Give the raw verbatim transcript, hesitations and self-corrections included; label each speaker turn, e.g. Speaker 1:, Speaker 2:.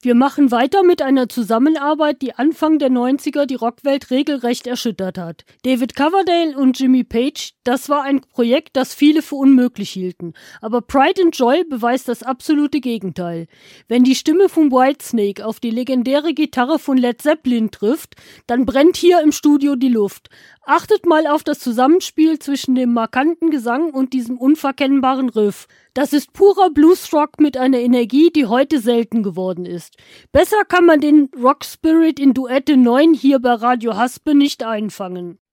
Speaker 1: Wir machen weiter mit einer Zusammenarbeit, die Anfang der neunziger die Rockwelt regelrecht erschüttert hat. David Coverdale und Jimmy Page, das war ein Projekt, das viele für unmöglich hielten. Aber Pride and Joy beweist das absolute Gegenteil. Wenn die Stimme von Whitesnake auf die legendäre Gitarre von Led Zeppelin trifft, dann brennt hier im Studio die Luft. Achtet mal auf das Zusammenspiel zwischen dem markanten Gesang und diesem unverkennbaren Riff. Das ist purer Bluesrock mit einer Energie, die heute selten geworden ist. Besser kann man den Rock Spirit in Duette neun hier bei Radio Haspe nicht einfangen.